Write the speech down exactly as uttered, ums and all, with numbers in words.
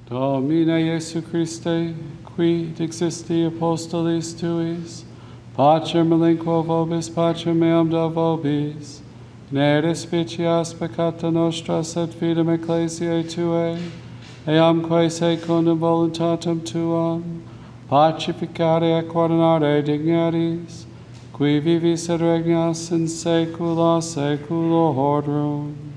Domine Iesu Christe, qui dixisti apostolis tuis, pacem melinquo vobis, pacem meam da vobis, ne despicias peccata nostra, sed fidem ecclesiae tuae, eamque secundum voluntatem tuam, pacificare et coordinare dignaris, qui vivis et regnas in saecula saeculorum.